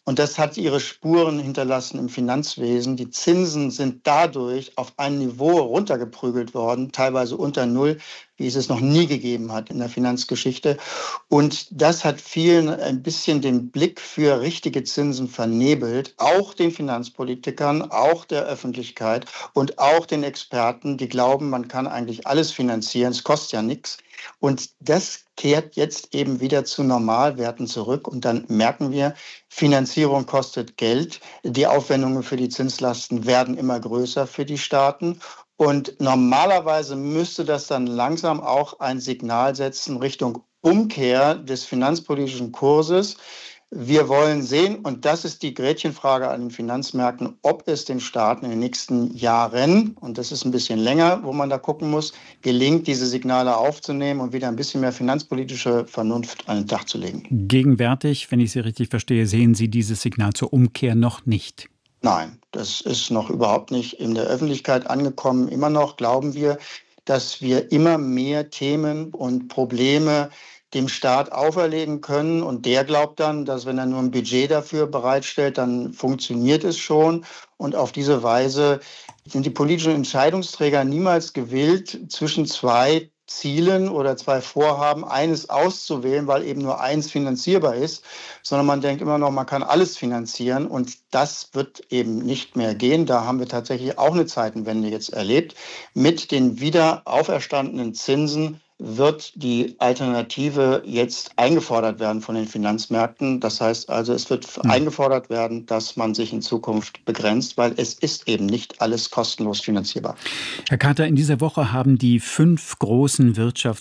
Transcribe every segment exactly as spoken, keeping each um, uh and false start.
Und das hat ihre Spuren hinterlassen im Finanzwesen. Die Zinsen sind dadurch auf ein Niveau runtergeprügelt worden, teilweise unter Null, wie es es noch nie gegeben hat in der Finanzgeschichte. Und das hat vielen ein bisschen den Blick für richtige Zinsen vernebelt, auch den Finanzpolitikern, auch der Öffentlichkeit und auch den Experten, die glauben, man kann eigentlich alles finanzieren, es kostet ja nichts. Und das kehrt jetzt eben wieder zu Normalwerten zurück. Und dann merken wir, Finanzierung kostet Geld. Die Aufwendungen für die Zinslasten werden immer größer für die Staaten. Und normalerweise müsste das dann langsam auch ein Signal setzen Richtung Umkehr des finanzpolitischen Kurses. Wir wollen sehen, und das ist die Gretchenfrage an den Finanzmärkten, ob es den Staaten in den nächsten Jahren, und das ist ein bisschen länger, wo man da gucken muss, gelingt, diese Signale aufzunehmen und wieder ein bisschen mehr finanzpolitische Vernunft an den Tag zu legen. Gegenwärtig, wenn ich Sie richtig verstehe, sehen Sie dieses Signal zur Umkehr noch nicht? Nein, das ist noch überhaupt nicht in der Öffentlichkeit angekommen. Immer noch glauben wir, dass wir immer mehr Themen und Probleme dem Staat auferlegen können. Und der glaubt dann, dass wenn er nur ein Budget dafür bereitstellt, dann funktioniert es schon. Und auf diese Weise sind die politischen Entscheidungsträger niemals gewillt, zwischen zwei Zielen oder zwei Vorhaben eines auszuwählen, weil eben nur eins finanzierbar ist, sondern man denkt immer noch, man kann alles finanzieren und das wird eben nicht mehr gehen. Da haben wir tatsächlich auch eine Zeitenwende jetzt erlebt. Mit den wieder auferstandenen Zinsen wird die Alternative jetzt eingefordert werden von den Finanzmärkten. Das heißt also, es wird mhm. eingefordert werden, dass man sich in Zukunft begrenzt, weil es ist eben nicht alles kostenlos finanzierbar. Herr Carter, in dieser Woche haben die fünf großen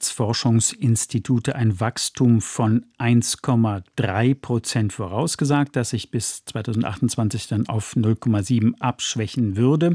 Wirtschaftsforschungsinstitute ein Wachstum von eins Komma drei Prozent vorausgesagt, das sich bis zweitausendachtundzwanzig dann auf null Komma sieben abschwächen würde.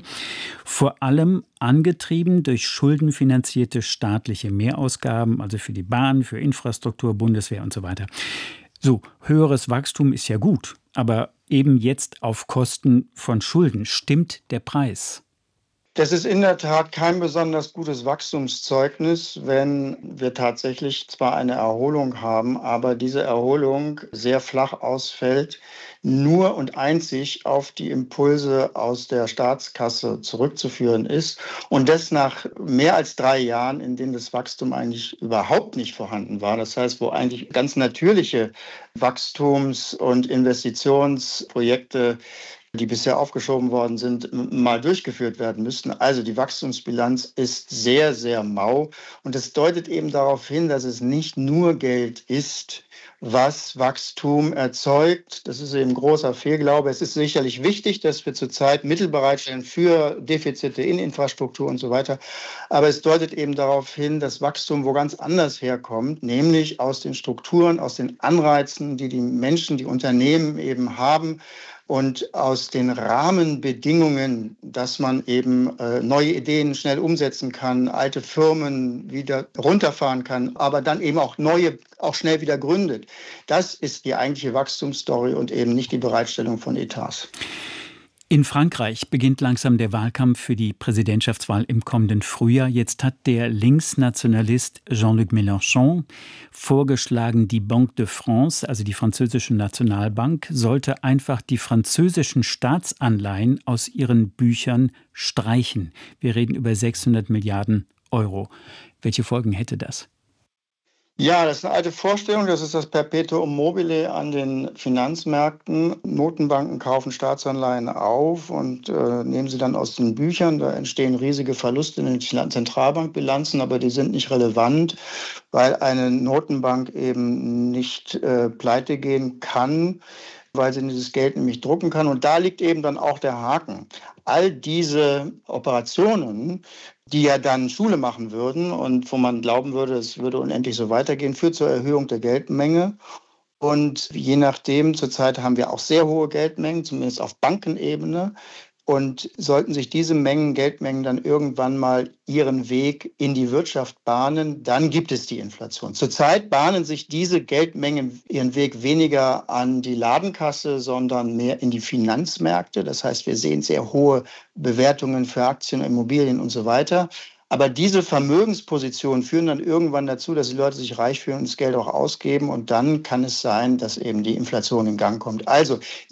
Vor allem angetrieben durch schuldenfinanzierte staatliche Mehrausgaben, also für die Bahn, für Infrastruktur, Bundeswehr und so weiter. So, höheres Wachstum ist ja gut, aber eben jetzt auf Kosten von Schulden. Stimmt der Preis? Das ist in der Tat kein besonders gutes Wachstumszeugnis, wenn wir tatsächlich zwar eine Erholung haben, aber diese Erholung sehr flach ausfällt, nur und einzig auf die Impulse aus der Staatskasse zurückzuführen ist. Und das nach mehr als drei Jahren, in denen das Wachstum eigentlich überhaupt nicht vorhanden war. Das heißt, wo eigentlich ganz natürliche Wachstums- und Investitionsprojekte, die bisher aufgeschoben worden sind, mal durchgeführt werden müssten. Also die Wachstumsbilanz ist sehr, sehr mau. Und das deutet eben darauf hin, dass es nicht nur Geld ist, was Wachstum erzeugt. Das ist eben ein großer Fehlglaube. Es ist sicherlich wichtig, dass wir zurzeit Mittel bereitstellen für Defizite in Infrastruktur und so weiter. Aber es deutet eben darauf hin, dass Wachstum wo ganz anders herkommt, nämlich aus den Strukturen, aus den Anreizen, die die Menschen, die Unternehmen eben haben, und aus den Rahmenbedingungen, dass man eben äh, neue Ideen schnell umsetzen kann, alte Firmen wieder runterfahren kann, aber dann eben auch neue auch schnell wieder gründet. Das ist die eigentliche Wachstumsstory und eben nicht die Bereitstellung von Etats. In Frankreich beginnt langsam der Wahlkampf für die Präsidentschaftswahl im kommenden Frühjahr. Jetzt hat der Linksnationalist Jean-Luc Mélenchon vorgeschlagen, die Banque de France, also die französische Nationalbank, sollte einfach die französischen Staatsanleihen aus ihren Büchern streichen. Wir reden über sechshundert Milliarden Euro. Welche Folgen hätte das? Ja, das ist eine alte Vorstellung. Das ist das Perpetuum mobile an den Finanzmärkten. Notenbanken kaufen Staatsanleihen auf und äh, nehmen sie dann aus den Büchern. Da entstehen riesige Verluste in den Zentralbankbilanzen, aber die sind nicht relevant, weil eine Notenbank eben nicht äh, pleite gehen kann, weil sie dieses Geld nämlich drucken kann. Und da liegt eben dann auch der Haken. All diese Operationen, die ja dann Schule machen würden und wo man glauben würde, es würde unendlich so weitergehen, führt zur Erhöhung der Geldmenge. Und je nachdem, zurzeit haben wir auch sehr hohe Geldmengen, zumindest auf Bankenebene. Und sollten sich diese Mengen, Geldmengen dann irgendwann mal ihren Weg in die Wirtschaft bahnen, dann gibt es die Inflation. Zurzeit bahnen sich diese Geldmengen ihren Weg weniger an die Ladenkasse, sondern mehr in die Finanzmärkte. Das heißt, wir sehen sehr hohe Bewertungen für Aktien, Immobilien und so weiter. Aber diese Vermögenspositionen führen dann irgendwann dazu, dass die Leute sich reich fühlen und das Geld auch ausgeben. Und dann kann es sein, dass eben die Inflation in Gang kommt. Also